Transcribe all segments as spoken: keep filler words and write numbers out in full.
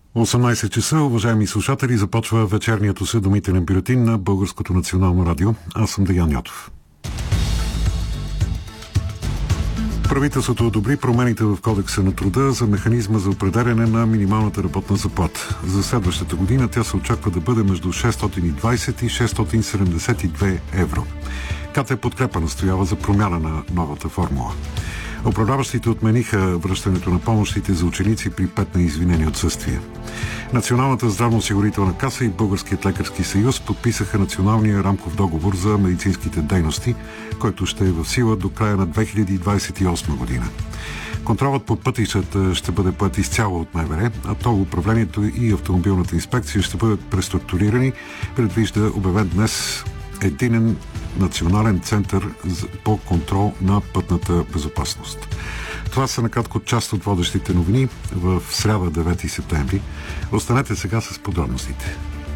осемнайсет часа, уважаеми слушатели, започва вечерният осведомителен бюлетин на Българското национално радио. Аз съм Деян Йотов. Правителството одобри промените в Кодекса на труда за механизма за определяне на минималната работна заплата. За следващата година тя се очаква да бъде между шестстотин и двайсет и шестстотин седемдесет и две евро. КТ Подкрепа настоява за промяна на новата формула. Управляващите отмениха връщането на помощите за ученици при пет неизвинени отсъствия. Националната здравноосигурителна каса и Българският лекарски съюз подписаха националния рамков договор за медицинските дейности, който ще е в сила до края на две хиляди двайсет и осма година. Контролът по пътищата ще бъде поет изцяло от МВР, а то управлението и автомобилната инспекция ще бъдат преструктурирани, предвижда обявен днес единен национален център по контрол на пътната безопасност. Това са накратко част от водещите новини в сряда, девети септември. Останете сега с подробностите.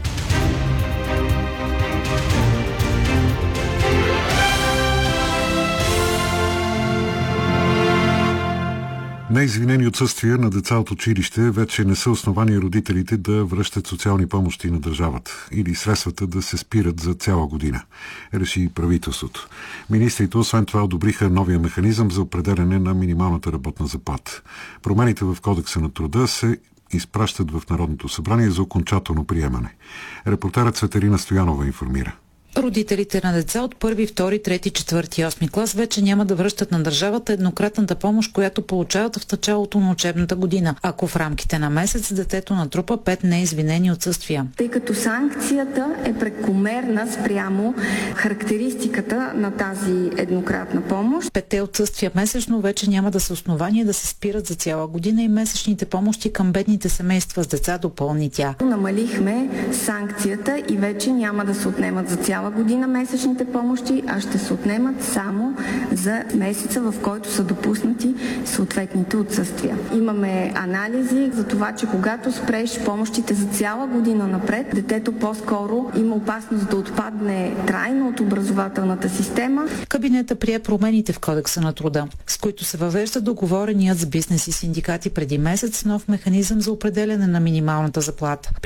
Неизвинени отсъствия на деца от училище вече не са основания родителите да връщат социални помощи на държавата или средствата да се спират за цяла година, реши правителството. Министрите освен това одобриха новия механизъм за определяне на минималната работна заплата. Промените в Кодекса на труда се изпращат в Народното събрание за окончателно приемане. Репортерът Цветелина Стоянова информира. Родителите на деца от първи, втори, трети, четвърти и осми клас вече няма да връщат на държавата еднократната помощ, която получават в началото на учебната година, ако в рамките на месец детето натрупа пет неизвинени отсъствия. Тъй като санкцията е прекомерна спрямо характеристиката на тази еднократна помощ. Петте отсъствия месечно вече няма да са основания да се спират за цяла година и месечните помощи към бедните семейства с деца, допълни тя. Намалихме санкцията и вече няма да се отнемат за цяла година месечните помощи, а ще се отнемат само за месеца, в който са допуснати съответните отсъствия. Имаме анализи за това, че когато спреш помощите за цяла година напред, детето по-скоро има опасност да отпадне трайно от образователната система. Кабинета прие промените в Кодекса на труда, с които се въвежда договореният с бизнес и синдикати преди месец нов механизъм за определяне на минималната заплата.